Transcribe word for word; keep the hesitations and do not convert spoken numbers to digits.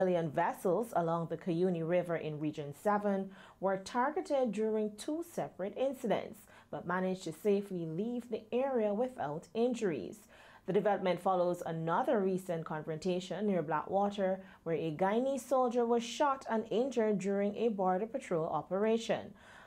Civilian vessels along the Cuyuni River in Region seven were targeted during two separate incidents, but managed to safely leave the area without injuries. The development follows another recent confrontation near Blackwater, where a Guyanese soldier was shot and injured during a border patrol operation.